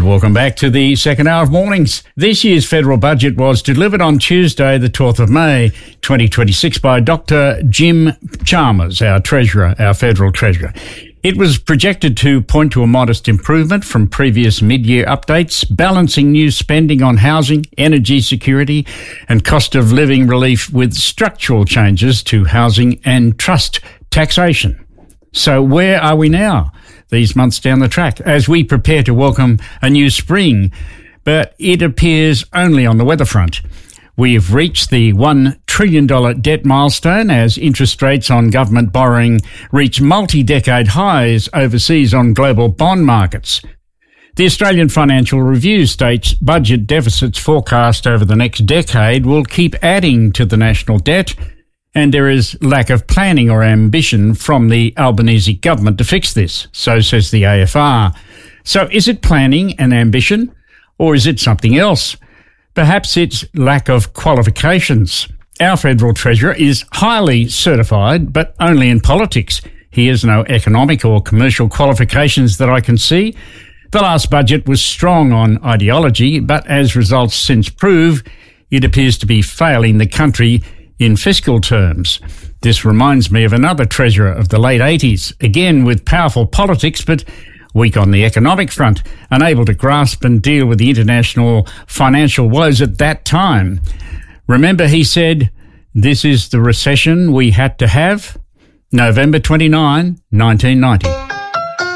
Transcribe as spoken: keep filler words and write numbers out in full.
Welcome back to the second hour of Mornings. This year's federal budget was delivered on Tuesday, the twelfth of May, twenty twenty-six, by Doctor Jim Chalmers, our Treasurer, our Federal Treasurer. It was projected to point to a modest improvement from previous mid-year updates, balancing new spending on housing, energy security and cost of living relief with structural changes to housing and trust taxation. So where are we now, these months down the track, as we prepare to welcome a new spring? But it appears only on the weather front. We've reached the one trillion dollars debt milestone as interest rates on government borrowing reach multi-decade highs overseas on global bond markets. The Australian Financial Review states budget deficits forecast over the next decade will keep adding to the national debt, and there is lack of planning or ambition from the Albanese government to fix this, so says the A F R. So is it planning and ambition, or is it something else? Perhaps it's lack of qualifications. Our Federal Treasurer is highly certified, but only in politics. He has no economic or commercial qualifications that I can see. The last budget was strong on ideology, but as results since prove, it appears to be failing the country in fiscal terms. This reminds me of another Treasurer of the late eighties, again with powerful politics, but weak on the economic front, unable to grasp and deal with the international financial woes at that time. Remember, he said, "This is the recession we had to have." November twenty-ninth, nineteen ninety.